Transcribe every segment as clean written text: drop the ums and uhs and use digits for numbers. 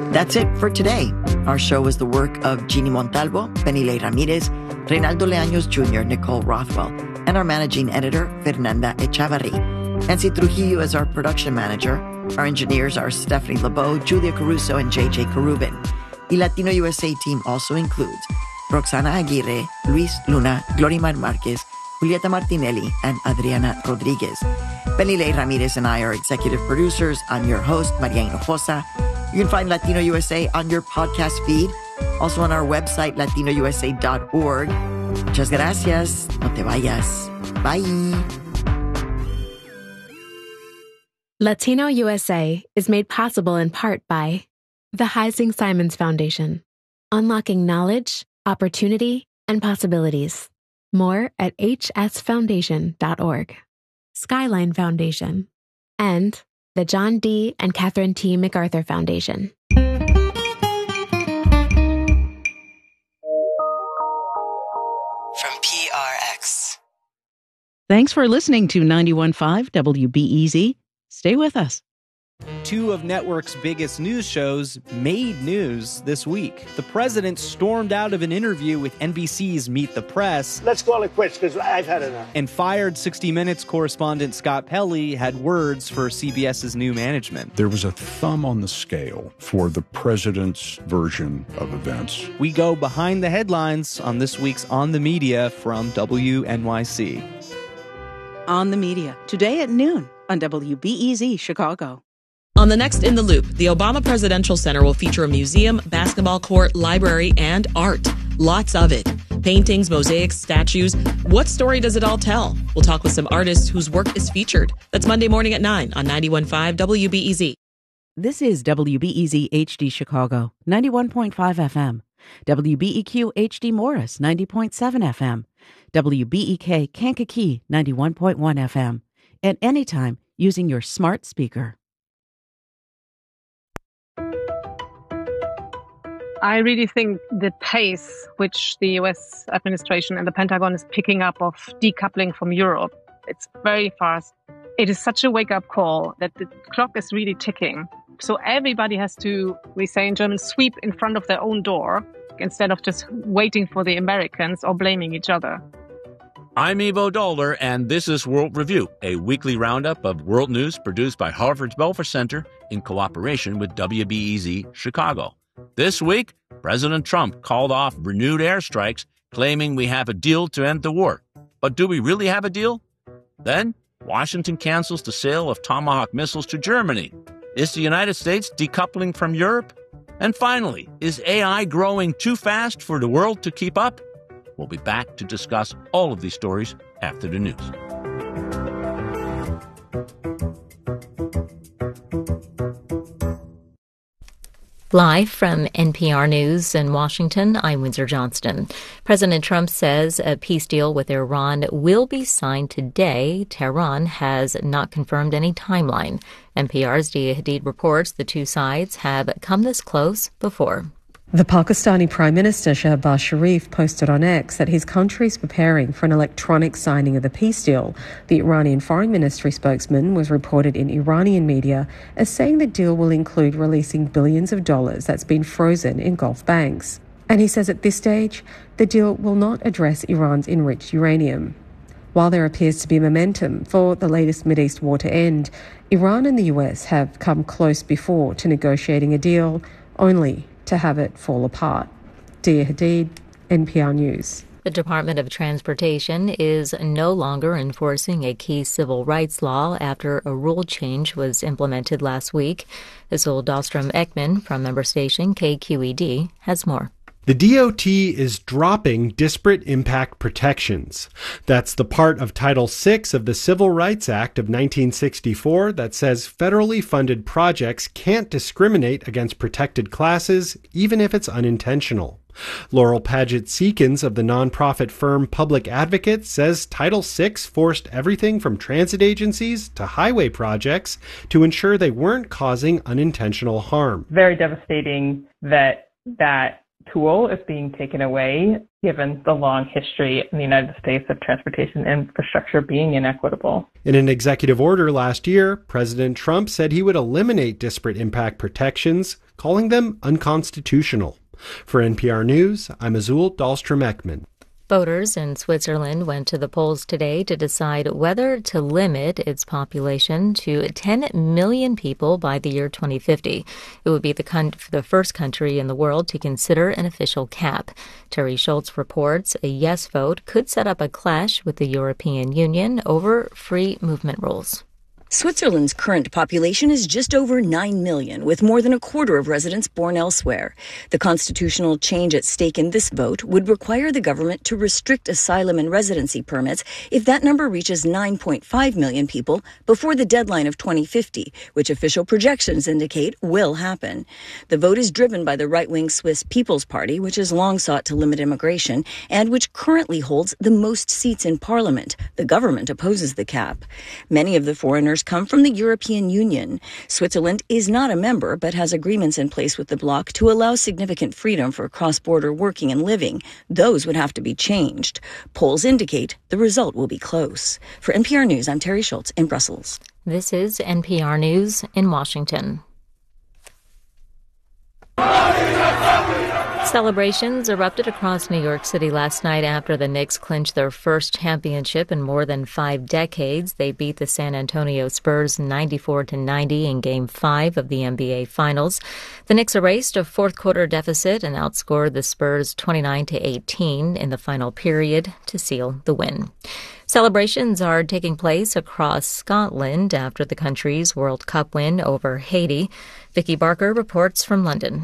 That's it for today. Our show was the work of Jeannie Montalvo, Penile Ramirez, Reynaldo Leaños Jr., Nicole Rothwell, and our managing editor, Fernanda Echavarri. Nancy Trujillo is our production manager. Our engineers are Stephanie LeBeau, Julia Caruso, and JJ Carubin. The Latino USA team also includes Roxana Aguirre, Luis Luna, Glorimar Marquez, Julieta Martinelli, and Adriana Rodriguez. Penile Ramirez and I are executive producers. I'm your host, Maria Hinojosa. You can find Latino USA on your podcast feed, also on our website, latinousa.org. Muchas gracias. No te vayas. Bye. Latino USA is made possible in part by the Heising Simons Foundation, unlocking knowledge, opportunity, and possibilities. More at hsfoundation.org. Skyline Foundation, and the John D. and Catherine T. MacArthur Foundation. From PRX. Thanks for listening to 91.5 WBEZ. Stay with us. Two of network's biggest news shows made news this week. The president stormed out of an interview with NBC's Meet the Press. Let's call it quits because I've had enough. And fired 60 Minutes correspondent Scott Pelley had words for CBS's new management. There was a thumb on the scale for the president's version of events. We go behind the headlines on this week's On the Media from WNYC. On the Media, today at noon on WBEZ Chicago. On the next In the Loop, the Obama Presidential Center will feature a museum, basketball court, library, and art. Lots of it. Paintings, mosaics, statues. What story does it all tell? We'll talk with some artists whose work is featured. That's Monday morning at 9 on 91.5 WBEZ. This is WBEZ HD Chicago, 91.5 FM. WBEQ HD Morris, 90.7 FM. WBEK Kankakee, 91.1 FM. And anytime using your smart speaker. I really think the pace which the US administration and the Pentagon is picking up of decoupling from Europe, it's very fast. It is such a wake-up call that the clock is really ticking. So everybody has to, we say in German, sweep in front of their own door instead of just waiting for the Americans or blaming each other. I'm Ivo Dolder, and this is World Review, a weekly roundup of world news produced by Harvard's Belfer Center in cooperation with WBEZ Chicago. This week, President Trump called off renewed airstrikes, claiming we have a deal to end the war. But do we really have a deal? Then, Washington cancels the sale of Tomahawk missiles to Germany. Is the United States decoupling from Europe? And finally, is AI growing too fast for the world to keep up? We'll be back to discuss all of these stories after the news. Live from NPR News in Washington, I'm Windsor Johnston. President Trump says a peace deal with Iran will be signed today. Tehran has not confirmed any timeline. NPR's Dia Hadid reports the two sides have come this close before. The Pakistani Prime Minister Shehbaz Sharif posted on X that his country is preparing for an electronic signing of the peace deal. The Iranian Foreign Ministry spokesman was reported in Iranian media as saying the deal will include releasing billions of dollars that's been frozen in Gulf banks. And he says at this stage, the deal will not address Iran's enriched uranium. While there appears to be momentum for the latest Mideast war to end, Iran and the US have come close before to negotiating a deal, only to have it fall apart. Dia Hadid, NPR News. The Department of Transportation is no longer enforcing a key civil rights law after a rule change was implemented last week. Isolde Dahlstrom-Ekman from member station KQED has more. The DOT is dropping disparate impact protections. That's the part of Title VI of the Civil Rights Act of 1964 that says federally funded projects can't discriminate against protected classes, even if it's unintentional. Laurel Paget-Seekins of the nonprofit firm Public Advocate says Title VI forced everything from transit agencies to highway projects to ensure they weren't causing unintentional harm. Very devastating that tool is being taken away, given the long history in the United States of transportation infrastructure being inequitable. In an executive order last year, President Trump said he would eliminate disparate impact protections, calling them unconstitutional. For NPR News, I'm Azul Dahlstrom-Ekman. Voters in Switzerland went to the polls today to decide whether to limit its population to 10 million people by the year 2050. It would be the first country in the world to consider an official cap. Terry Schultz reports a yes vote could set up a clash with the European Union over free movement rules. Switzerland's current population is just over 9 million, with more than a quarter of residents born elsewhere. The constitutional change at stake in this vote would require the government to restrict asylum and residency permits if that number reaches 9.5 million people before the deadline of 2050, which official projections indicate will happen. The vote is driven by the right-wing Swiss People's Party, which has long sought to limit immigration and which currently holds the most seats in parliament. The government opposes the cap. Many of the foreigners come from the European Union. Switzerland is not a member, but has agreements in place with the bloc to allow significant freedom for cross-border working and living. Those would have to be changed. Polls indicate the result will be close. For NPR News, I'm Terry Schultz in Brussels. This is NPR News in Washington. Celebrations erupted across New York City last night after the Knicks clinched their first championship in more than 5 decades. They beat the San Antonio Spurs 94-90 in Game 5 of the NBA Finals. The Knicks erased a fourth-quarter deficit and outscored the Spurs 29-18 in the final period to seal the win. Celebrations are taking place across Scotland after the country's World Cup win over Haiti. Vicky Barker reports from London.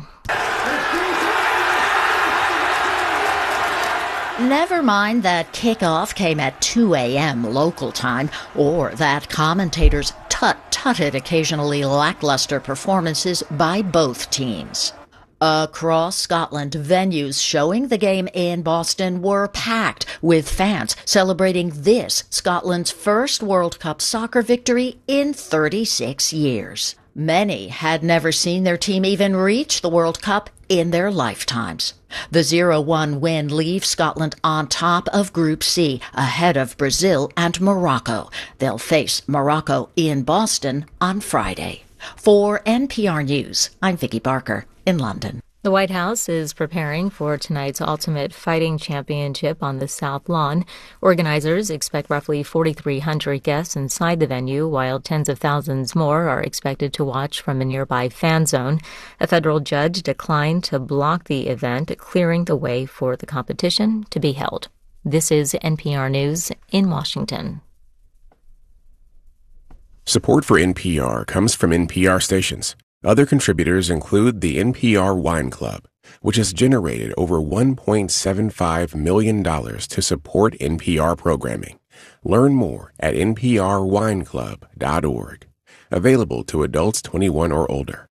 Never mind that kickoff came at 2 a.m. local time, or that commentators tut-tutted occasionally lackluster performances by both teams. Across Scotland, venues showing the game in Boston were packed, with fans celebrating this Scotland's first World Cup soccer victory in 36 years. Many had never seen their team even reach the World Cup in their lifetimes. The 0-1 win leaves Scotland on top of Group C, ahead of Brazil and Morocco. They'll face Morocco in Boston on Friday. For NPR News, I'm Vicky Barker in London. The White House is preparing for tonight's Ultimate Fighting Championship on the South Lawn. Organizers expect roughly 4,300 guests inside the venue, while tens of thousands more are expected to watch from a nearby fan zone. A federal judge declined to block the event, clearing the way for the competition to be held. This is NPR News in Washington. Support for NPR comes from NPR stations. Other contributors include the NPR Wine Club, which has generated over $1.75 million to support NPR programming. Learn more at nprwineclub.org. Available to adults 21 or older.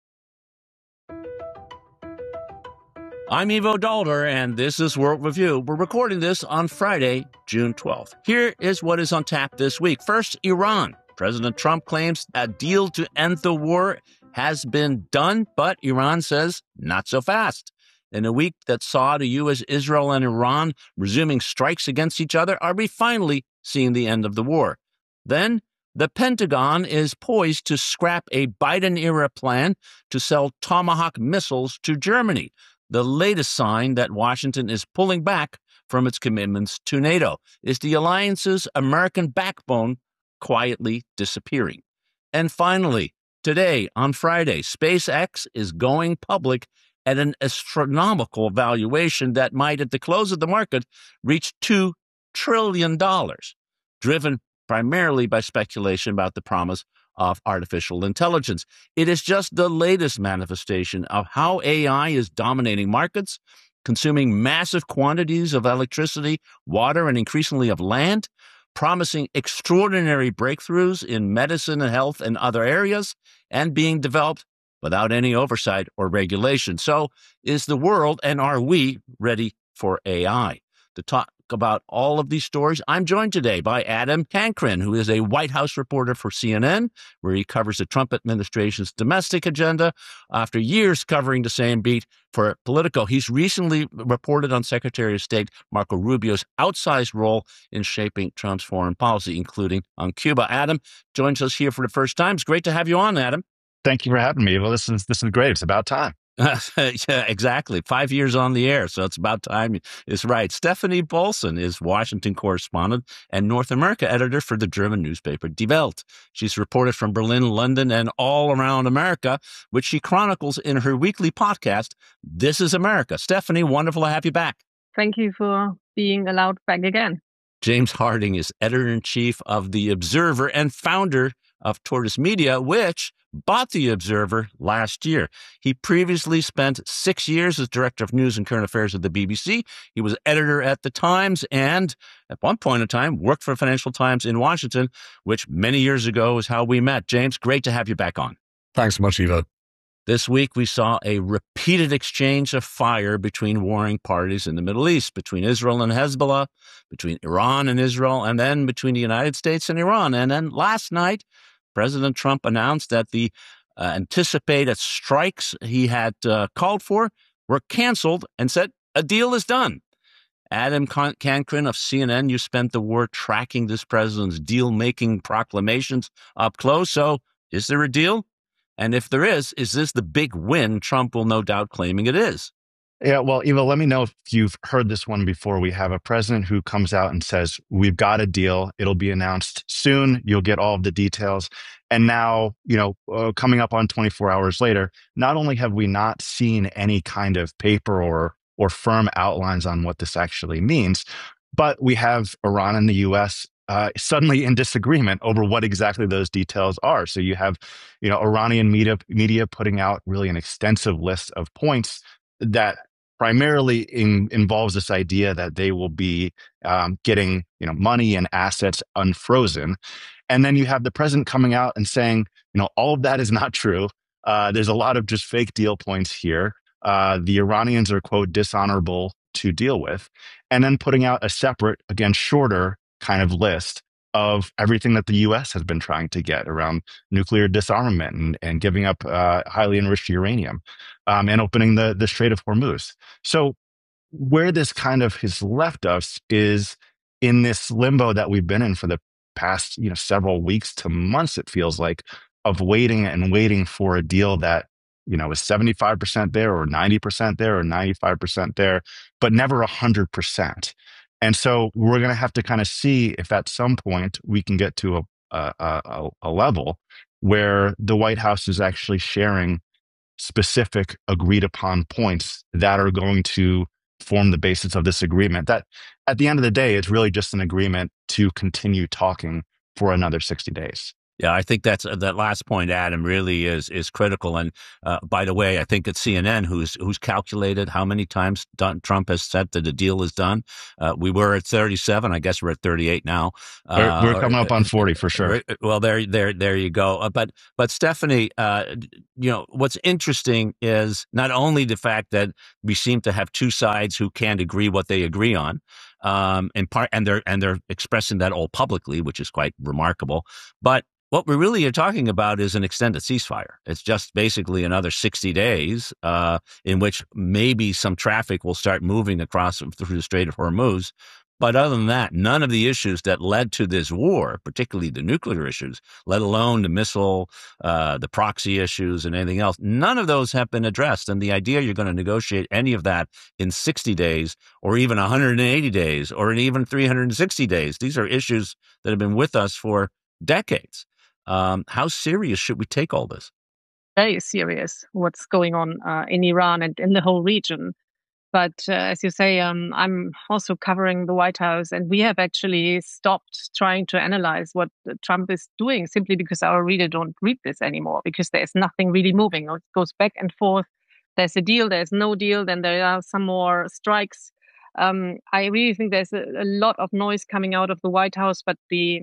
I'm Ivo Dolder, and this is World Review. We're recording this on Friday, June 12th. Here is what is on tap this week. First, Iran. President Trump claims a deal to end the war has been done, but Iran says not so fast. In a week that saw the U.S., Israel, and Iran resuming strikes against each other, are we finally seeing the end of the war? Then, the Pentagon is poised to scrap a Biden-era plan to sell Tomahawk missiles to Germany, the latest sign that Washington is pulling back from its commitments to NATO. Is the alliance's American backbone quietly disappearing? And finally, today, on Friday, SpaceX is going public at an astronomical valuation that might, at the close of the market, reach $2 trillion, driven primarily by speculation about the promise of artificial intelligence. It is just the latest manifestation of how AI is dominating markets, consuming massive quantities of electricity, water, and increasingly of land, promising extraordinary breakthroughs in medicine and health and other areas, and being developed without any oversight or regulation. So is the world, and are we ready for AI? To talk about all of these stories, I'm joined today by Adam Cancrin, who is a White House reporter for CNN, where he covers the Trump administration's domestic agenda after years covering the same beat for Politico. He's recently reported on Secretary of State Marco Rubio's outsized role in shaping Trump's foreign policy, including on Cuba. Adam joins us here for the first time. It's great to have you on, Adam. Thank you for having me. Well, this is great. It's about time. Yeah, exactly. 5 years on the air, so it's about time. It's right. Stephanie Bolson is Washington correspondent and North America editor for the German newspaper Die Welt. She's reported from Berlin, London, and all around America, which she chronicles in her weekly podcast, This is America. Stephanie, wonderful to have you back. Thank you for being allowed back again. James Harding is editor-in-chief of The Observer and founder of Tortoise Media, which bought The Observer last year. He previously spent 6 years as director of news and current affairs at the BBC. He was editor at the Times and, at one point in time, worked for Financial Times in Washington, which many years ago is how we met. James, great to have you back on. Thanks so much, Ivo. This week, we saw a repeated exchange of fire between warring parties in the Middle East, between Israel and Hezbollah, between Iran and Israel, and then between the United States and Iran. And then last night, President Trump announced that the anticipated strikes he had called for were canceled and said a deal is done. Adam Cancrin of CNN, you spent the war tracking this president's deal-making proclamations up close. So is there a deal? And if there is this the big win Trump will no doubt claiming it is? Yeah, well, Ivo, let me know if you've heard this one before. We have a president who comes out and says, we've got a deal. It'll be announced soon. You'll get all of the details. And now, coming up on 24 hours later, not only have we not seen any kind of paper or firm outlines on what this actually means, but we have Iran and the U.S. Suddenly in disagreement over what exactly those details are. So you have, Iranian media putting out really an extensive list of points that primarily involves this idea that they will be getting, money and assets unfrozen. And then you have the president coming out and saying, all of that is not true. There's a lot of just fake deal points here. The Iranians are, quote, dishonorable to deal with. And then putting out a separate, again, shorter kind of list of everything that the U.S. has been trying to get around nuclear disarmament and giving up highly enriched uranium and opening the Strait of Hormuz. So where this kind of has left us is in this limbo that we've been in for the past several weeks to months, it feels like, of waiting for a deal that is 75% there or 90% there or 95% there, but never 100%. And so we're going to have to kind of see if at some point we can get to a level where the White House is actually sharing specific agreed upon points that are going to form the basis of this agreement. That at the end of the day, it's really just an agreement to continue talking for another 60 days. Yeah, I think that last point, Adam, really is critical. And by the way, I think it's CNN who's calculated how many times Trump has said that the deal is done. We were at 37. I guess we're at 38 now. We're coming up on 40 for sure. Well, there you go. But Stephanie, what's interesting is not only the fact that we seem to have two sides who can't agree what they agree on. In part, and they're expressing that all publicly, which is quite remarkable. But what we really are talking about is an extended ceasefire. It's just basically another 60 days in which maybe some traffic will start moving across through the Strait of Hormuz. But other than that, none of the issues that led to this war, particularly the nuclear issues, let alone the missile, the proxy issues and anything else, none of those have been addressed. And the idea you're going to negotiate any of that in 60 days or even 180 days or even 360 days, these are issues that have been with us for decades. How serious should we take all this? Very serious, what's going on in Iran and in the whole region. But as you say, I'm also covering the White House, and we have actually stopped trying to analyze what Trump is doing simply because our reader don't read this anymore, because there's nothing really moving. It goes back and forth. There's a deal, there's no deal, then there are some more strikes. I really think there's a lot of noise coming out of the White House, but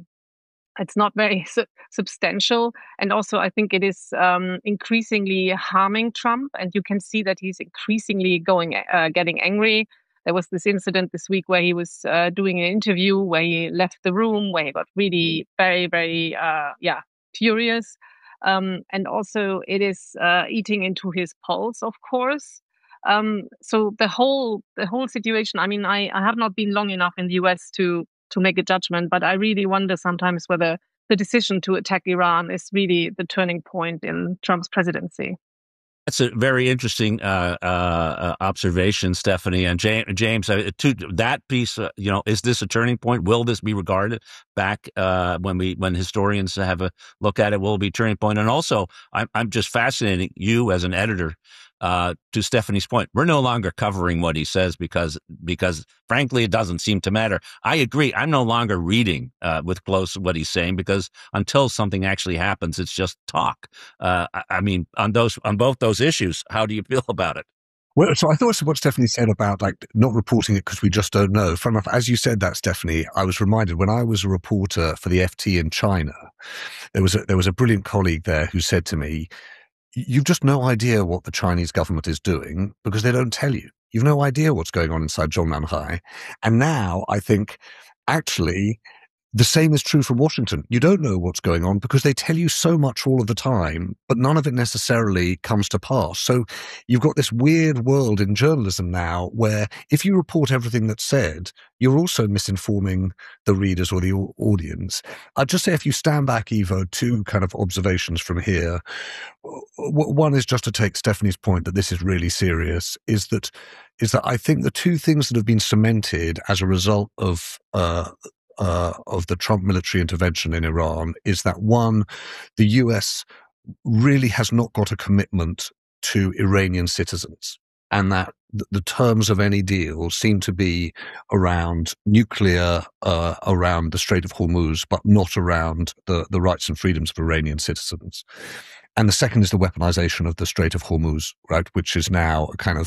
it's not very substantial. And also, I think it is increasingly harming Trump. And you can see that he's increasingly getting angry. There was this incident this week where he was doing an interview where he left the room, where he got really very, very, furious. And also it is eating into his pulse, of course. So the whole situation, I mean, I have not been long enough in the US to make a judgment, but I really wonder sometimes whether the decision to attack Iran is really the turning point in Trump's presidency. That's a very interesting observation, Stephanie. And James, to that piece, is this a turning point? Will this be regarded back when historians have a look at it? Will it be a turning point? And also, I'm just fascinated, you as an editor, to Stephanie's point, we're no longer covering what he says because frankly, it doesn't seem to matter. I agree. I'm no longer reading with close what he's saying because until something actually happens, it's just talk. I mean, on both those issues, how do you feel about it? Well, so I thought what Stephanie said about not reporting it because we just don't know. Fair enough. As you said that, Stephanie, I was reminded when I was a reporter for the FT in China, there was a brilliant colleague there who said to me, "You've just no idea what the Chinese government is doing because they don't tell you. You've no idea what's going on inside Zhongnanhai." And now I think actually the same is true from Washington. You don't know what's going on because they tell you so much all of the time, but none of it necessarily comes to pass. So you've got this weird world in journalism now where if you report everything that's said, you're also misinforming the readers or the audience. I'd just say if you stand back, Ivo, two kind of observations from here. One is just to take Stephanie's point that this is really serious, is that I think the two things that have been cemented as a result of the Trump military intervention in Iran is that, one, the US really has not got a commitment to Iranian citizens, and that the terms of any deal seem to be around nuclear, around the Strait of Hormuz, but not around the rights and freedoms of Iranian citizens. And the second is the weaponization of the Strait of Hormuz, right, which is now a kind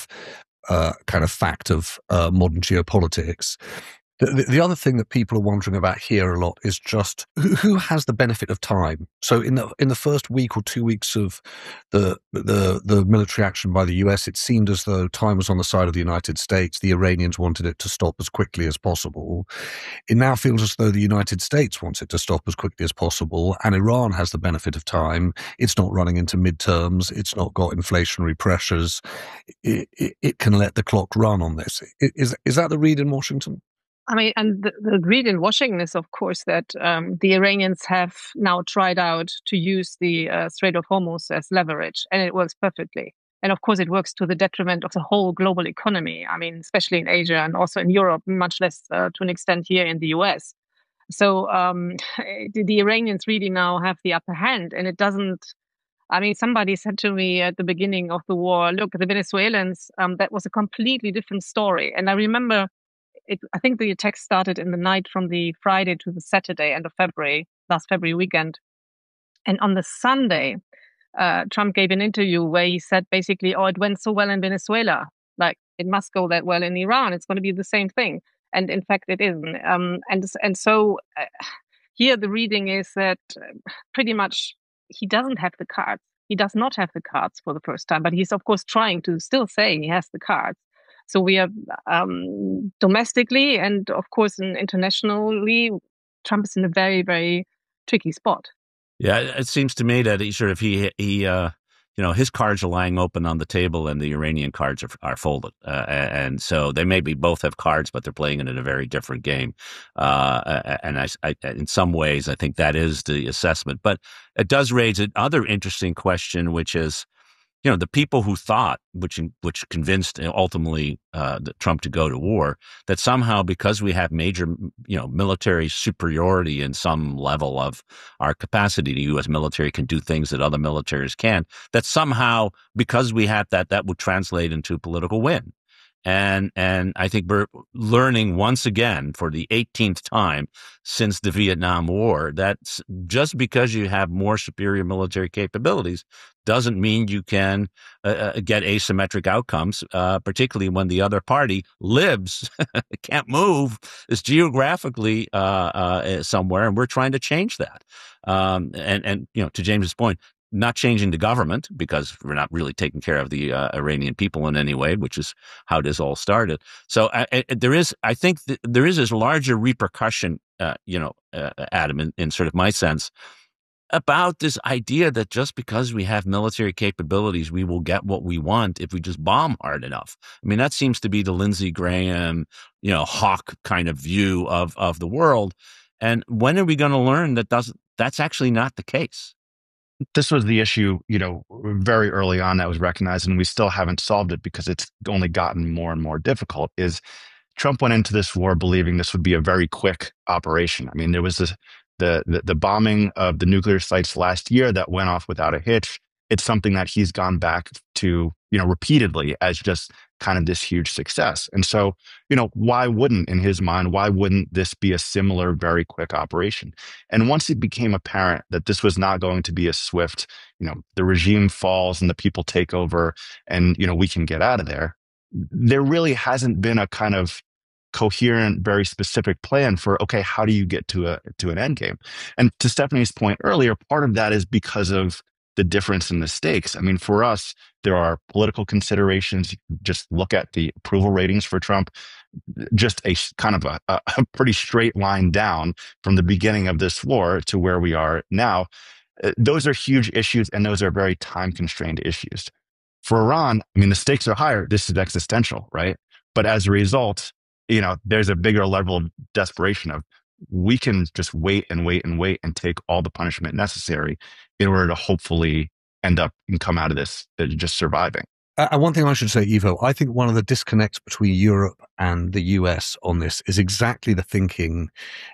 of fact of modern geopolitics. The other thing that people are wondering about here a lot is just who has the benefit of time. So in the first week or 2 weeks of the military action by the US, it seemed as though time was on the side of the United States. The Iranians wanted it to stop as quickly as possible. It now feels as though the United States wants it to stop as quickly as possible, and Iran has the benefit of time. It's not running into midterms. It's not got inflationary pressures. It can let the clock run on this. Is that the read in Washington? I mean, and the read in Washington is, of course, that the Iranians have now tried out to use the Strait of Hormuz as leverage, and it works perfectly. And of course, it works to the detriment of the whole global economy. I mean, especially in Asia and also in Europe, much less to an extent here in the US. So the Iranians really now have the upper hand, and it doesn't. I mean, somebody said to me at the beginning of the war, look, the Venezuelans, that was a completely different story. And I remember I think the attack started in the night from the Friday to the Saturday, end of February, last February weekend. And on the Sunday, Trump gave an interview where he said basically, it went so well in Venezuela. Like, it must go that well in Iran. It's going to be the same thing. And in fact, it isn't. And so here the reading is that pretty much he doesn't have the cards. He does not have the cards for the first time, but he's, of course, trying to still say he has the cards. So we are domestically and, of course, internationally, Trump is in a very, very tricky spot. Yeah, it seems to me that his cards are lying open on the table and the Iranian cards are folded. And so they maybe both have cards, but they're playing it in a very different game. And I, in some ways, I think that is the assessment. But it does raise another interesting question, which is, the people who thought, which convinced ultimately Trump to go to war, that somehow because we have major, military superiority in some level of our capacity, the U.S. military can do things that other militaries can't, that somehow because we have that would translate into political win. And I think we're learning once again for the 18th time since the Vietnam War that just because you have more superior military capabilities doesn't mean you can get asymmetric outcomes, particularly when the other party lives, can't move, is geographically somewhere, and we're trying to change that. And to James's point, not changing the government because we're not really taking care of the Iranian people in any way, which is how this all started. So I think there is this larger repercussion, Adam, in sort of my sense, about this idea that just because we have military capabilities, we will get what we want if we just bomb hard enough. I mean, that seems to be the Lindsey Graham, hawk kind of view of the world. And when are we going to learn that that's actually not the case? This was the issue, very early on that was recognized, and we still haven't solved it because it's only gotten more and more difficult, is Trump went into this war believing this would be a very quick operation. I mean, there was the bombing of the nuclear sites last year that went off without a hitch. It's something that he's gone back to, repeatedly as just kind of this huge success. And so, why wouldn't this be a similar, very quick operation? And once it became apparent that this was not going to be a swift, the regime falls and the people take over and, we can get out of there, there really hasn't been a kind of coherent, very specific plan for, okay, how do you get to an end game? And to Stephanie's point earlier, part of that is because of the difference in the stakes. I mean, for us, there are political considerations. Just look at the approval ratings for Trump, just a kind of a pretty straight line down from the beginning of this war to where we are now. Those are huge issues, and those are very time-constrained issues. For Iran, I mean, the stakes are higher. This is existential, right? But as a result, there's a bigger level of desperation of we can just wait and wait and wait and take all the punishment necessary in order to hopefully end up and come out of this just surviving. And one thing I should say, Ivo, I think one of the disconnects between Europe and the US on this is exactly the thinking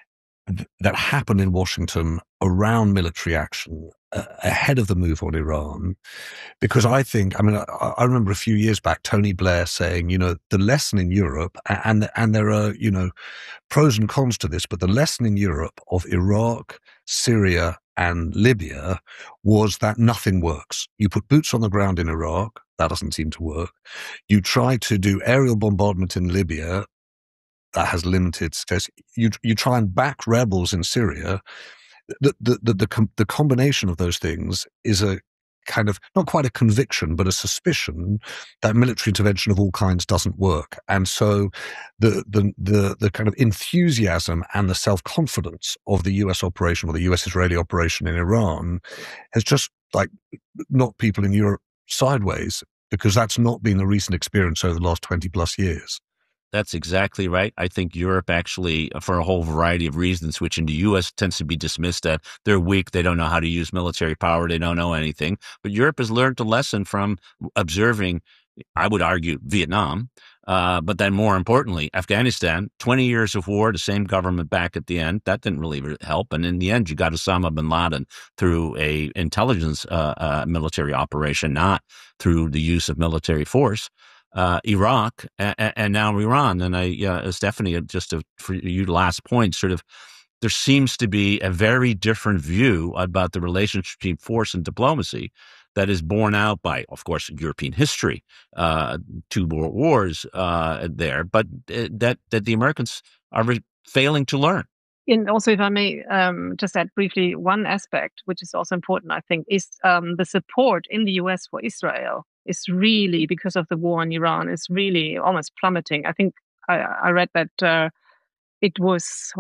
that happened in Washington around military action ahead of the move on Iran. Because I remember a few years back, Tony Blair saying, the lesson in Europe, and there are, pros and cons to this, but the lesson in Europe of Iraq, Syria, and Libya was that nothing works. You put boots on the ground in Iraq, that doesn't seem to work. You try to do aerial bombardment in Libya, that has limited success. You try and back rebels in Syria. The combination of those things is a kind of, not quite a conviction, but a suspicion that military intervention of all kinds doesn't work. And so the kind of enthusiasm and the self-confidence of the US operation or the US-Israeli operation in Iran has just knocked people in Europe sideways, because that's not been the recent experience over the last 20 plus years. That's exactly right. I think Europe actually, for a whole variety of reasons, which in the U.S. tends to be dismissed that they're weak, they don't know how to use military power, they don't know anything. But Europe has learned a lesson from observing, I would argue, Vietnam, but then more importantly, Afghanistan, 20 years of war, the same government back at the end. That didn't really help. And in the end, you got Osama bin Laden through a intelligence military operation, not through the use of military force. Iraq and now Iran. And Stephanie, for you last point, sort of, there seems to be a very different view about the relationship between force and diplomacy that is borne out by, of course, European history, 2 world wars there, but that the Americans are failing to learn. And also, if I may just add briefly, one aspect, which is also important, I think, is the support in the US for Israel is really, because of the war in Iran, is really almost plummeting. I think I read that it was,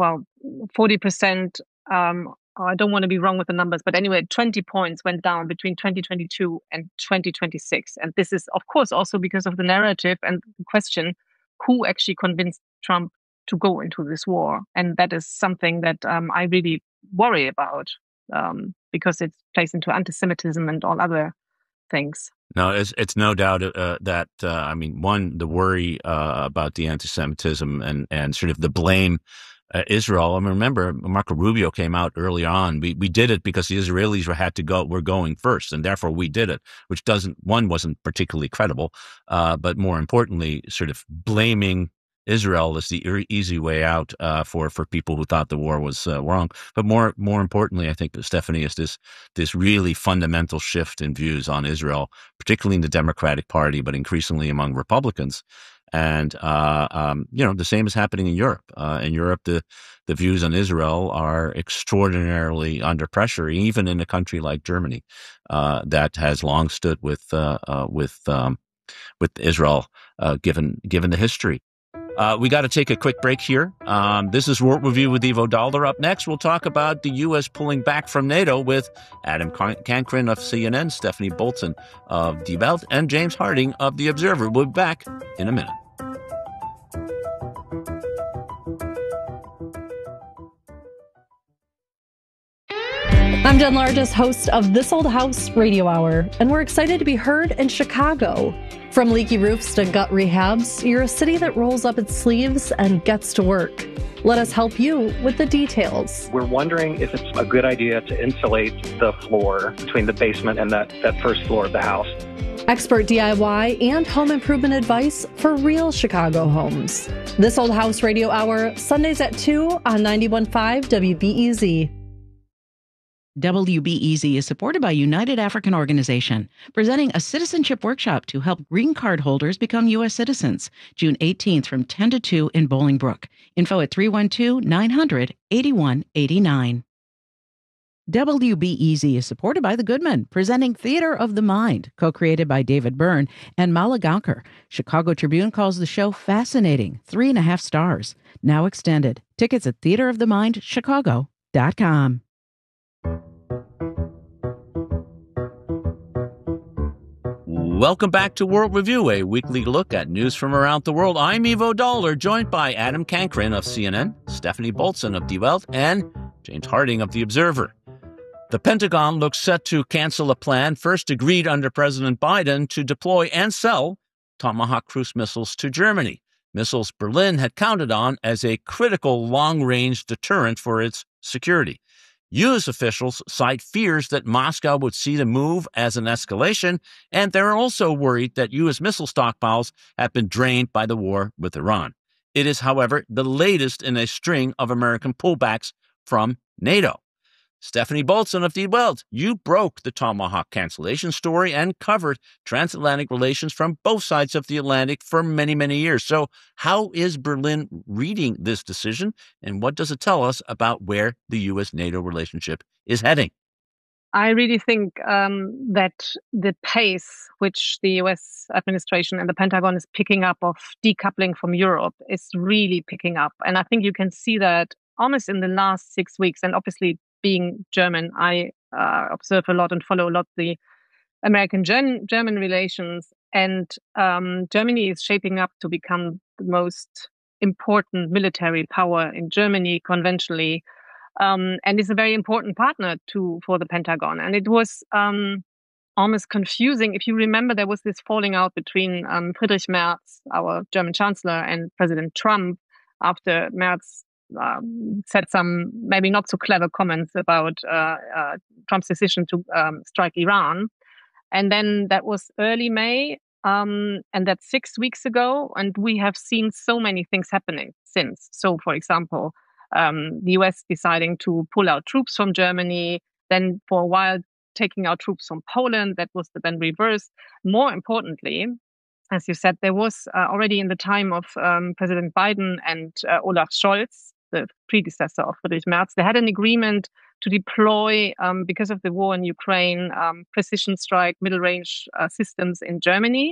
40%. I don't want to be wrong with the numbers, but anyway, 20 points went down between 2022 and 2026. And this is, of course, also because of the narrative and the question, who actually convinced Trump to go into this war? And that is something that I really worry about because it plays into anti-Semitism and all other things. No, it's no doubt that, the worry about the anti-Semitism and sort of the blame Israel. I mean, remember, Marco Rubio came out early on. We did it because the Israelis were going first, and therefore we did it, which wasn't particularly credible, but more importantly, sort of blaming Israel is the easy way out for people who thought the war was wrong. But more importantly, I think, Stephanie, is this really fundamental shift in views on Israel, particularly in the Democratic Party, but increasingly among Republicans. And, the same is happening in Europe. In Europe, the views on Israel are extraordinarily under pressure, even in a country like Germany, that has long stood with Israel, given the history. We got to take a quick break here. This is World Review with Ivo Daalder. Up next, we'll talk about the U.S. pulling back from NATO with Adam Cancrin of CNN, Stephanie Bolton of Die Welt, and James Harding of The Observer. We'll be back in a minute. I'm Jen Largess, host of This Old House Radio Hour, and we're excited to be heard in Chicago. From leaky roofs to gut rehabs, you're a city that rolls up its sleeves and gets to work. Let us help you with the details. We're wondering if it's a good idea to insulate the floor between the basement and that first floor of the house. Expert DIY and home improvement advice for real Chicago homes. This Old House Radio Hour, Sundays at 2 on 91.5 WBEZ. WBEZ is supported by United African Organization, presenting a citizenship workshop to help green card holders become U.S. citizens, June 18th from 10 to 2 in Bolingbrook. Info at 312-900-8189. WBEZ is supported by The Goodman, presenting Theater of the Mind, co-created by David Byrne and Mala Gaonkar. Chicago Tribune calls the show fascinating, 3.5 stars. Now extended. Tickets at theaterofthemindchicago.com. Welcome back to World Review, a weekly look at news from around the world. I'm Ivo Daalder, joined by Adam Cancrin of CNN, Stephanie Bolton of Die Welt, and James Harding of The Observer. The Pentagon looks set to cancel a plan first agreed under President Biden to deploy and sell Tomahawk cruise missiles to Germany, missiles Berlin had counted on as a critical long-range deterrent for its security. U.S. officials cite fears that Moscow would see the move as an escalation, and they're also worried that U.S. missile stockpiles have been drained by the war with Iran. It is, however, the latest in a string of American pullbacks from NATO. Stephanie Bolton of Die Welt, you broke the Tomahawk cancellation story and covered transatlantic relations from both sides of the Atlantic for many, many years. So how is Berlin reading this decision, and what does it tell us about where the U.S.-NATO relationship is heading? I really think that the pace which the U.S. administration and the Pentagon is picking up of decoupling from Europe is really picking up. And I think you can see that almost in the last 6 weeks, and obviously being German, I observe a lot and follow a lot the American-German relations. And Germany is shaping up to become the most important military power in Germany conventionally, and is a very important partner for the Pentagon. And it was almost confusing. If you remember, there was this falling out between Friedrich Merz, our German chancellor, and President Trump after Merz said some maybe not so clever comments about Trump's decision to strike Iran. And then that was early May, and that's 6 weeks ago. And we have seen so many things happening since. So, for example, the US deciding to pull out troops from Germany, then for a while taking out troops from Poland. That was then reversed. More importantly, as you said, there was already in the time of President Biden and Olaf Scholz, the predecessor of Friedrich Merz, they had an agreement to deploy, because of the war in Ukraine, precision strike, middle range systems in Germany.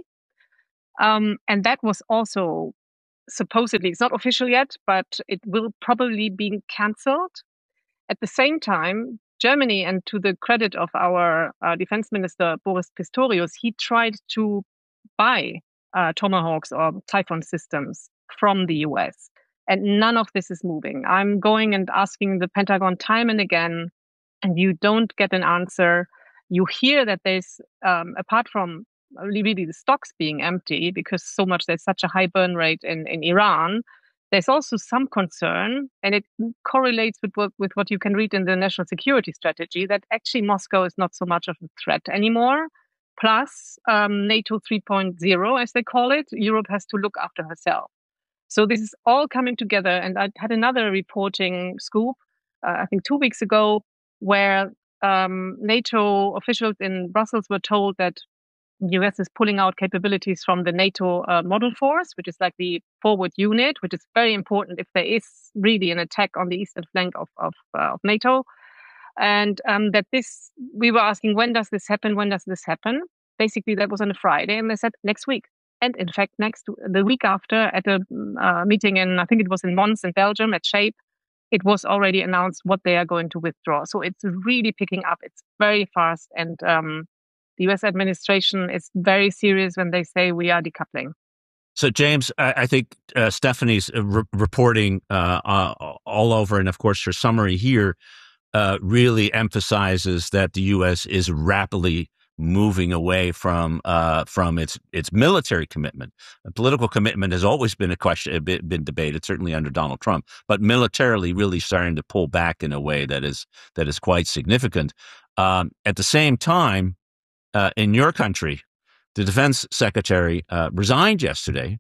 And that was also supposedly, it's not official yet, but it will probably be cancelled. At the same time, Germany, and to the credit of our defense minister, Boris Pistorius, he tried to buy Tomahawks or Typhoon systems from the US. And none of this is moving. I'm going and asking the Pentagon time and again, and you don't get an answer. You hear that there's, apart from really the stocks being empty, because there's such a high burn rate in Iran, there's also some concern, and it correlates with what you can read in the national security strategy, that actually Moscow is not so much of a threat anymore. Plus, NATO 3.0, as they call it, Europe has to look after herself. So this is all coming together. And I had another reporting scoop, I think 2 weeks ago, where NATO officials in Brussels were told that The US is pulling out capabilities from the NATO model force, which is like the forward unit, which is very important if there is really an attack on the eastern flank of NATO. And we were asking, when does this happen? When does this happen? Basically, that was on a Friday, and they said next week. And in fact, the week after, at a meeting I think it was in Mons in Belgium at SHAPE, it was already announced what they are going to withdraw. So it's really picking up. It's very fast. And the US administration is very serious when they say we are decoupling. So, James, I think Stephanie's reporting all over, and of course her summary here really emphasizes that the U.S. is rapidly moving away from its military commitment. A political commitment has always been been debated, certainly under Donald Trump, but militarily really starting to pull back in a way that is quite significant. At the same time, in your country, the defense secretary resigned yesterday,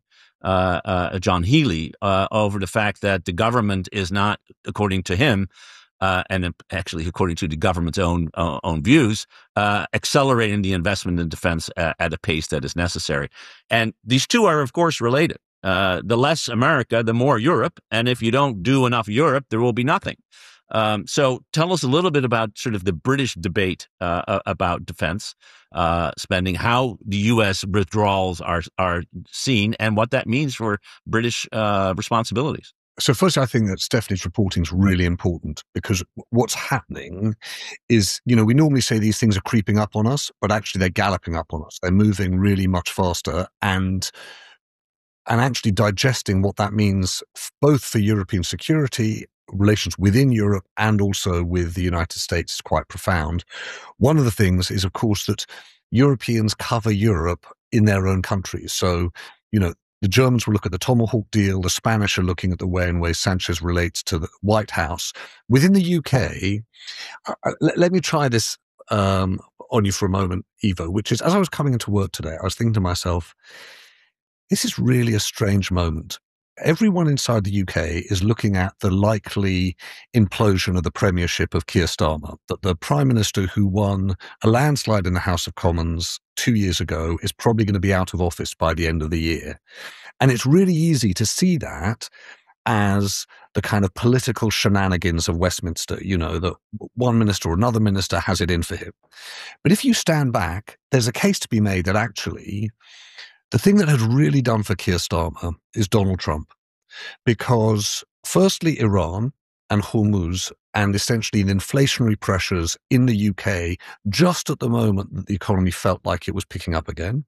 John Healey, over the fact that the government is not, according to him, and actually according to the government's own views, accelerating the investment in defense at a pace that is necessary. And these two are, of course, related. The less America, the more Europe. And if you don't do enough Europe, there will be nothing. So tell us a little bit about sort of the British debate about defense spending, how the U.S. withdrawals are seen, and what that means for British responsibilities. So first, I think that Stephanie's reporting is really important, because what's happening is, we normally say these things are creeping up on us, but actually they're galloping up on us. They're moving really much faster, and actually digesting what that means both for European security, relations within Europe, and also with the United States is quite profound. One of the things is, of course, that Europeans cover Europe in their own countries. So, the Germans will look at the Tomahawk deal. The Spanish are looking at the way in which Sanchez relates to the White House. Within the UK, let me try this on you for a moment, Ivo, which is, as I was coming into work today, I was thinking to myself, this is really a strange moment. Everyone inside the UK is looking at the likely implosion of the premiership of Keir Starmer, that the Prime Minister who won a landslide in the House of Commons 2 years ago is probably going to be out of office by the end of the year. And it's really easy to see that as the kind of political shenanigans of Westminster, that one minister or another minister has it in for him. But if you stand back, there's a case to be made that actually the thing that has really done for Keir Starmer is Donald Trump. Because firstly, Iran and Hormuz, and essentially the inflationary pressures in the UK just at the moment that the economy felt like it was picking up again.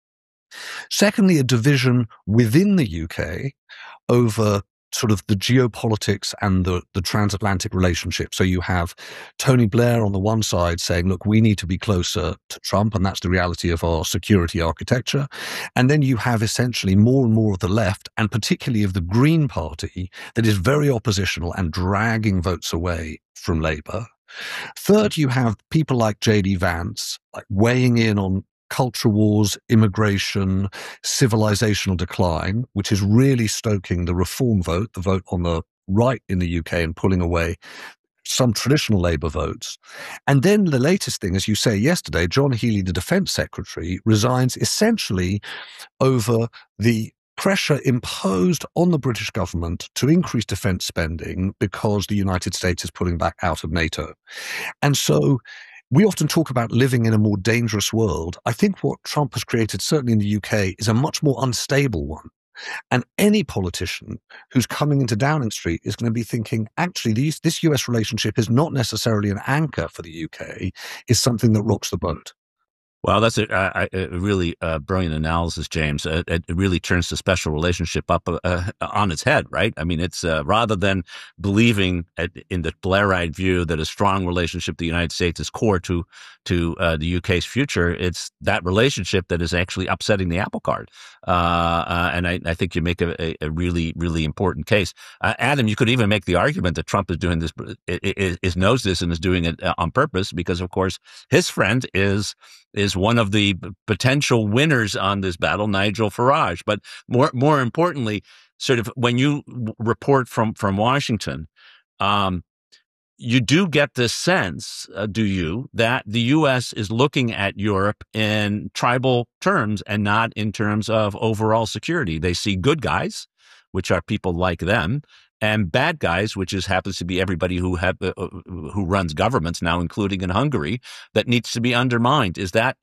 Secondly, a division within the UK over sort of the geopolitics and the transatlantic relationship. So you have Tony Blair on the one side saying, look, we need to be closer to Trump, and that's the reality of our security architecture. And then you have essentially more and more of the left, and particularly of the Green Party, that is very oppositional and dragging votes away from Labour. Third, you have people like J.D. Vance, like weighing in on culture wars, immigration, civilizational decline, which is really stoking the reform vote, the vote on the right in the UK, and pulling away some traditional Labour votes. And then the latest thing, as you say yesterday, John Healey, the Defence Secretary, resigns essentially over the pressure imposed on the British government to increase defence spending because the United States is pulling back out of NATO. And so we often talk about living in a more dangerous world. I think what Trump has created, certainly in the UK, is a much more unstable one. And any politician who's coming into Downing Street is going to be thinking, actually, this US relationship is not necessarily an anchor for the UK, is something that rocks the boat. Well, that's a really brilliant analysis, James. It really turns the special relationship up on its head, right? I mean, it's rather than believing in the Blairite view that a strong relationship with the United States is core to the UK's future, it's that relationship that is actually upsetting the apple cart. And I think you make a really, really important case. Adam, you could even make the argument that Trump is doing this, knows this and is doing it on purpose because, of course, his friend is one of the potential winners on this battle, Nigel Farage. But more importantly, sort of when you report from Washington, you do get this sense, do you, that the U.S. is looking at Europe in tribal terms and not in terms of overall security. They see good guys, which are people like them, and bad guys, which happens to be everybody who runs governments now, including in Hungary, that needs to be undermined.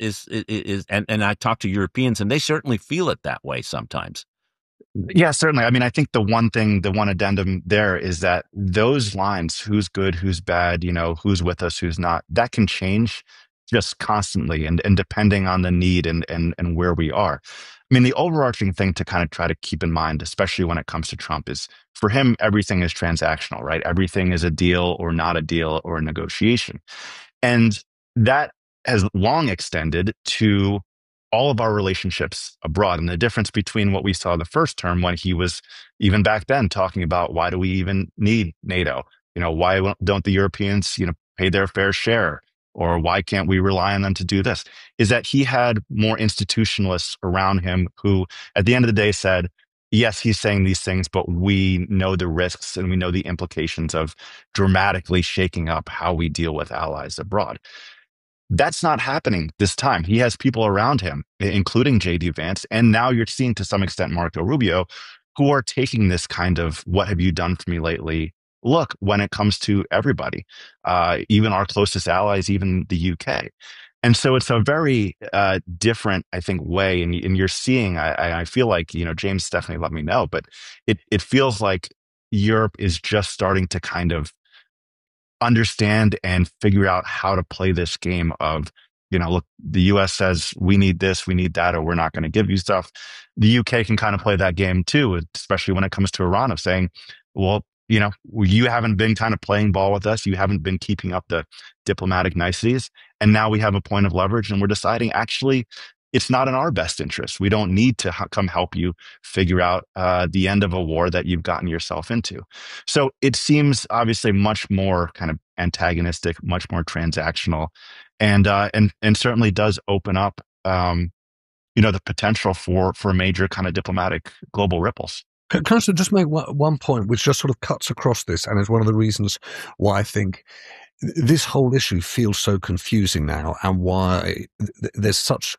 And I talk to Europeans, and they certainly feel it that way sometimes. Yeah, certainly. I mean, I think the one addendum there is that those lines, who's good, who's bad, who's with us, who's not, that can change just constantly and depending on the need and where we are. I mean, the overarching thing to kind of try to keep in mind, especially when it comes to Trump, is for him, everything is transactional, right? Everything is a deal or not a deal or a negotiation. And that has long extended to all of our relationships abroad. And the difference between what we saw the first term, when he was even back then talking about why do we even need NATO? Why don't the Europeans, pay their fair share? Or why can't we rely on them to do this? Is that he had more institutionalists around him who, at the end of the day, said, yes, he's saying these things, but we know the risks and we know the implications of dramatically shaking up how we deal with allies abroad. That's not happening this time. He has people around him, including J.D. Vance, and now you're seeing to some extent Marco Rubio, who are taking this kind of what have you done for me lately look when it comes to everybody, even our closest allies, even the UK. And so it's a very different, I think, way. And you're seeing, I feel like, James, Stephanie, let me know, but it feels like Europe is just starting to kind of understand and figure out how to play this game of, look, the US says we need this, we need that, or we're not going to give you stuff. The UK can kind of play that game too, especially when it comes to Iran, of saying, well, you haven't been kind of playing ball with us. You haven't been keeping up the diplomatic niceties. And now we have a point of leverage and we're deciding, actually, it's not in our best interest. We don't need to come help you figure out the end of a war that you've gotten yourself into. So it seems obviously much more kind of antagonistic, much more transactional, and certainly does open up, the potential for major kind of diplomatic global ripples. Can I just make one point which just sort of cuts across this, and is one of the reasons why I think this whole issue feels so confusing now, and why there's such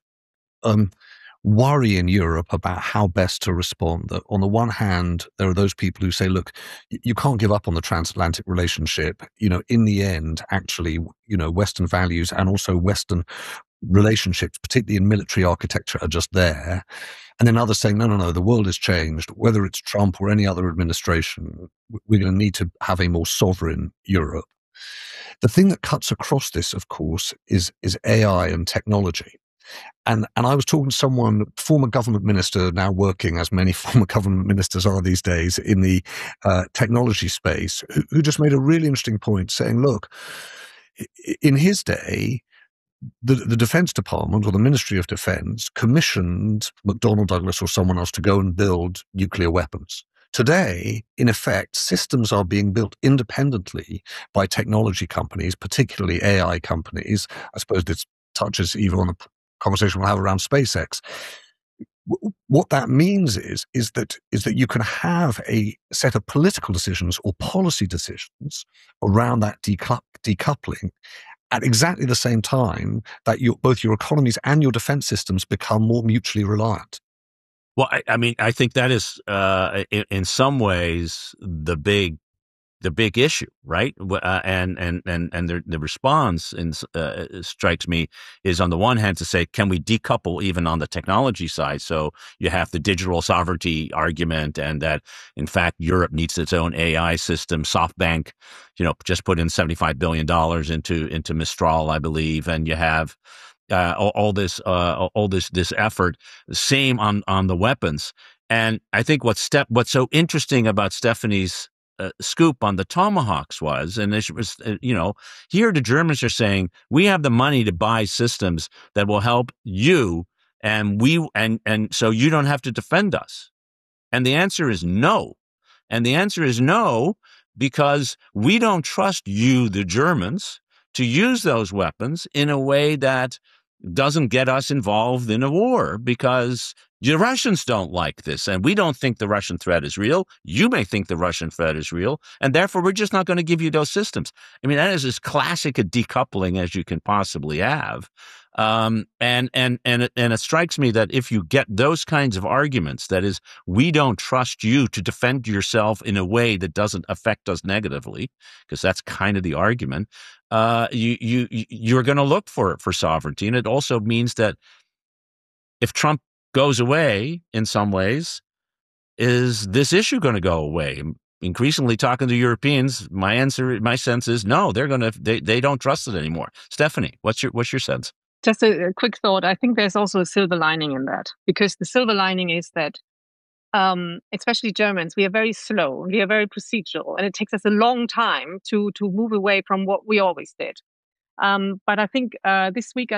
worry in Europe about how best to respond. That on the one hand, there are those people who say, look, you can't give up on the transatlantic relationship. In the end, actually, Western values and also Western relationships, particularly in military architecture, are just there. And then others saying, no, the world has changed. Whether it's Trump or any other administration, we're going to need to have a more sovereign Europe. The thing that cuts across this, of course, is AI and technology. And I was talking to someone, former government minister, now working, as many former government ministers are these days, in the technology space, who just made a really interesting point, saying, look, in his day, the Defense Department or the Ministry of Defense commissioned McDonnell Douglas or someone else to go and build nuclear weapons. Today, in effect, systems are being built independently by technology companies, particularly AI companies. I suppose this touches even on the conversation we'll have around SpaceX. What that means is that you can have a set of political decisions or policy decisions around that decoupling at exactly the same time that both your economies and your defense systems become more mutually reliant. Well, I mean, I think that is, in some ways, the big issue, right? And the response strikes me is, on the one hand, to say, can we decouple even on the technology side? So you have the digital sovereignty argument, and that in fact Europe needs its own AI system. SoftBank, just put in $75 billion into Mistral, I believe, and you have all this effort. Same on the weapons. And I think what's so interesting about Stephanie's scoop on the Tomahawks was, and this was, here the Germans are saying, we have the money to buy systems that will help you, and so you don't have to defend us. And the answer is no. And the answer is no, because we don't trust you, the Germans, to use those weapons in a way that doesn't get us involved in a war, because The Russians don't like this, and we don't think the Russian threat is real. You may think the Russian threat is real, and therefore we're just not going to give you those systems. I mean, that is as classic a decoupling as you can possibly have. And it strikes me that if you get those kinds of arguments, that is, we don't trust you to defend yourself in a way that doesn't affect us negatively, because that's kind of the argument. You're going to look for sovereignty, and it also means that if Trump goes away in some ways, is this issue going to go away? Increasingly talking to Europeans, my sense is no, they don't trust it anymore. Stephanie, what's your sense? Just a quick thought. I think there's also a silver lining in that, because the silver lining is that, especially Germans, we are very slow, we are very procedural, and it takes us a long time to move away from what we always did. But I think this week,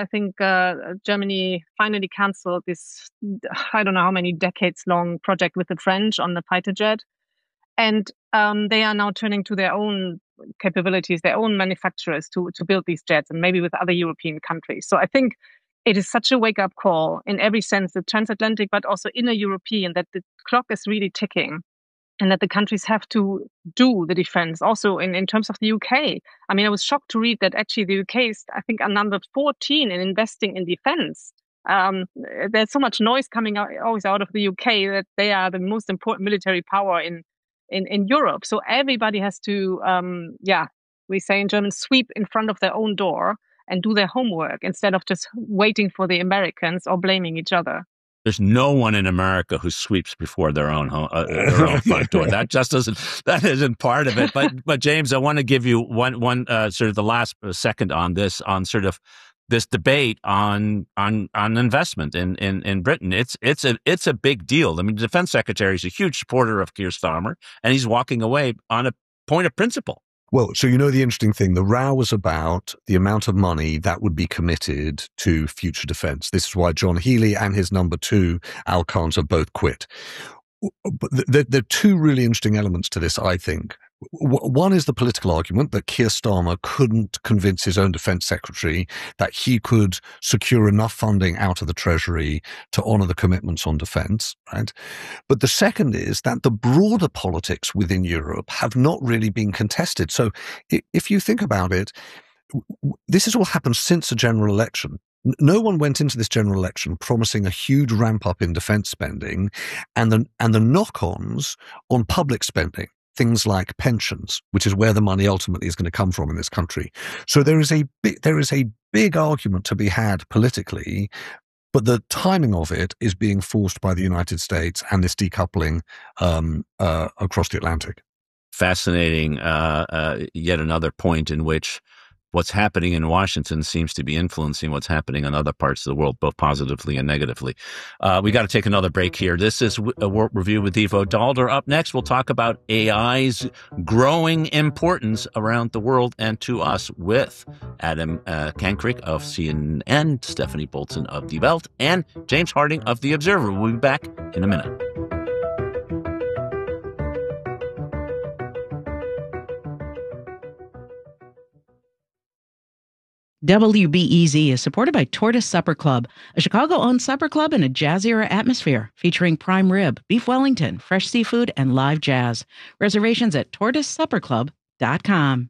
Germany finally canceled this, I don't know how many decades-long project with the French on the fighter jet. And they are now turning to their own capabilities, their own manufacturers to build these jets, and maybe with other European countries. So I think it is such a wake-up call in every sense, the transatlantic, but also inner European, that the clock is really ticking. And that the countries have to do the defense. Also, in terms of the UK, I mean, I was shocked to read that actually the UK is, I think, number 14 in investing in defense. There's so much noise coming always out of the UK that they are the most important military power in Europe. So everybody has to, we say in German, sweep in front of their own door and do their homework instead of just waiting for the Americans or blaming each other. There's no one in America who sweeps before their own front door. That isn't part of it. But James, I want to give you one sort of the last second on this, on sort of this debate on investment in Britain. It's a big deal. I mean, the defense secretary is a huge supporter of Keir Starmer, and he's walking away on a point of principle. Well, so the interesting thing, the row was about the amount of money that would be committed to future defense. This is why John Healey and his number two, Al Kahns, have both quit. But there are two really interesting elements to this, I think. One is the political argument that Keir Starmer couldn't convince his own defense secretary that he could secure enough funding out of the Treasury to honor the commitments on defense, right? But the second is that the broader politics within Europe have not really been contested. So if you think about it, this has all happened since the general election. No one went into this general election promising a huge ramp up in defense spending and the knock-ons on public spending. Things like pensions, which is where the money ultimately is going to come from in this country. So there is a big argument to be had politically, but the timing of it is being forced by the United States and this decoupling across the Atlantic. Fascinating. Yet another point in which what's happening in Washington seems to be influencing what's happening in other parts of the world, both positively and negatively. We got to take another break here. This is a World Review with Ivo Daalder. Up next, we'll talk about AI's growing importance around the world and to us with Adam Kankrick of CNN, Stephanie Bolton of Die Welt, and James Harding of The Observer. We'll be back in a minute. WBEZ is supported by Tortoise Supper Club, a Chicago-owned supper club in a jazz-era atmosphere featuring prime rib, beef Wellington, fresh seafood, and live jazz. Reservations at tortoisesupperclub.com.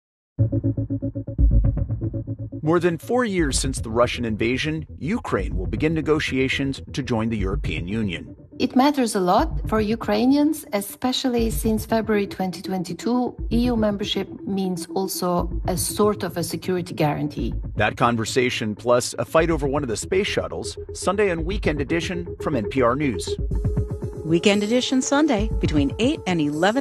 More than 4 years since the Russian invasion, Ukraine will begin negotiations to join the European Union. It matters a lot for Ukrainians, especially since February 2022, EU membership means also a sort of a security guarantee. That conversation, plus a fight over one of the space shuttles, Sunday and Weekend Edition from NPR News. Weekend Edition Sunday between 8 and 11.